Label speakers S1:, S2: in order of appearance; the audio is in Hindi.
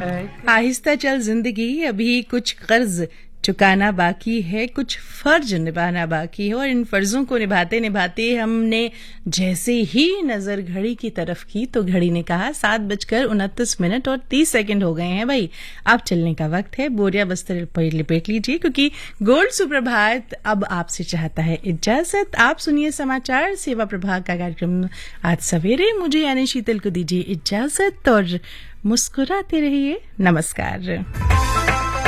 S1: आहिस्ता चल जिंदगी, अभी कुछ कर्ज चुकाना बाकी है, कुछ फर्ज निभाना बाकी है। और इन फर्जों को निभाते निभाते हमने जैसे ही नजर घड़ी की तरफ की तो घड़ी ने कहा 7:29 और 30 सेकंड हो गए हैं भाई, अब चलने का वक्त है। बोरिया बस्तर लिपेट लीजिए क्योंकि गोल्ड सुप्रभात अब आपसे चाहता है इजाजत। आप सुनिए समाचार सेवा प्रभाग का कार्यक्रम आज सवेरे। मुझे यानी शीतल को दीजिए इजाजत और मुस्कुराते रहिए। नमस्कार।